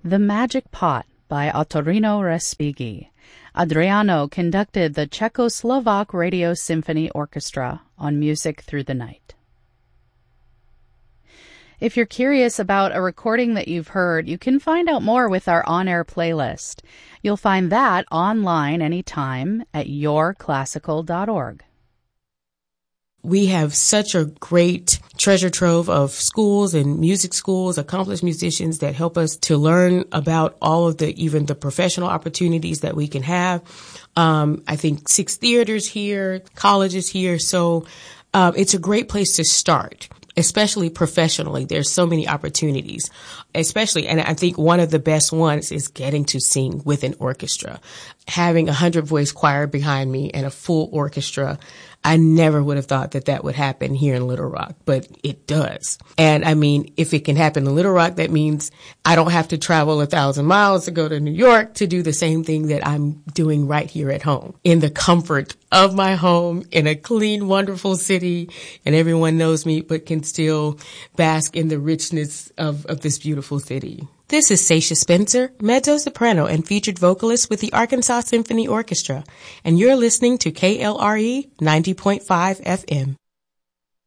The Magic Pot by Ottorino Respighi. Adriano conducted the Czechoslovak Radio Symphony Orchestra on Music Through the Night. If you're curious about a recording that you've heard, you can find out more with our on-air playlist. You'll find that online anytime at yourclassical.org. We have such a great treasure trove of schools and music schools, accomplished musicians that help us to learn about all of even the professional opportunities that we can have. I think 6 theaters here, colleges here. So, it's a great place to start, especially professionally. There's so many opportunities, especially, and I think one of the best ones is getting to sing with an orchestra. Having a 100-voice choir behind me and a full orchestra, I never would have thought that that would happen here in Little Rock, but it does. And I mean, if it can happen in Little Rock, that means I don't have to travel 1,000 miles to go to New York to do the same thing that I'm doing right here at home, in the comfort of my home, in a clean, wonderful city, and everyone knows me, but can still bask in the richness of this beautiful city. This is Sasha Spencer, mezzo-soprano and featured vocalist with the Arkansas Symphony Orchestra, and you're listening to KLRE 90.5 FM.